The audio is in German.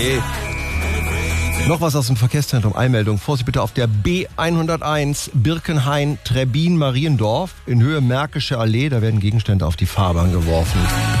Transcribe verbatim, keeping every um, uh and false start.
Noch was aus dem Verkehrszentrum. Einmeldung. Vorsicht bitte auf der B hunderteins Birkenhain-Trebbin-Mariendorf in Höhe Märkische Allee. Da werden Gegenstände auf die Fahrbahn geworfen.